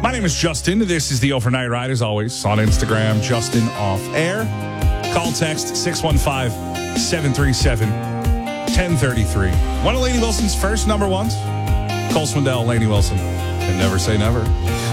My name is Justin. This is the Overnight Ride, as always, on Instagram, Justin Off Air. Call text 615-737-1033. One of Lainey Wilson's first number ones. Cole Swindell, Lainey Wilson, and never say never.